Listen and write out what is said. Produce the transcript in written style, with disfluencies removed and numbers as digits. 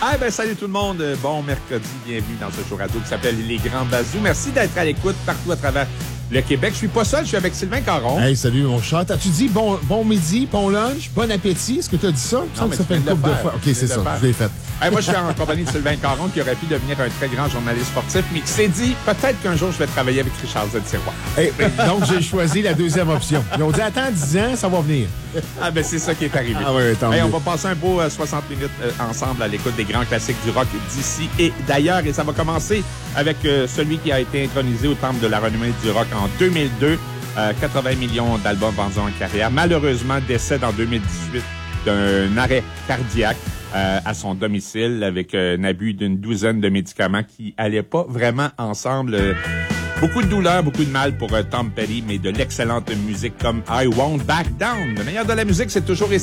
Ah ben salut tout le monde, bon mercredi, bienvenue dans ce show radio qui s'appelle Les Grands Bazous. Merci d'être à l'écoute partout à travers le Québec. Je suis pas seul, je suis avec Sylvain Caron. Hey, salut mon chat. As-tu dit bon midi, bon lunch, bon appétit? Est-ce que tu as dit ça? Non, mais ça fait une couple de fois. OK, c'est ça, je l'ai fait. Hey, moi, je suis en compagnie de Sylvain Caron qui aurait pu devenir un très grand journaliste sportif, mais il s'est dit, peut-être qu'un jour, je vais travailler avec Richard Z-Tiroir. Hey, donc, j'ai choisi la deuxième option. Ils ont dit, attends 10 ans, ça va venir. Ah ben c'est ça qui est arrivé. Ah oui, tant mieux. On va passer un beau 60 minutes ensemble à l'écoute des grands classiques du rock d'ici et d'ailleurs. Et ça va commencer avec celui qui a été intronisé au Temple de la renommée du rock en 2002. 80 millions d'albums vendus en carrière. Malheureusement, décède en 2018 d'un arrêt cardiaque à son domicile avec un abus d'une douzaine de médicaments qui allaient pas vraiment ensemble. Beaucoup de douleur, beaucoup de mal pour Tom Petty, mais de l'excellente musique comme I Won't Back Down. Le meilleur de la musique, c'est toujours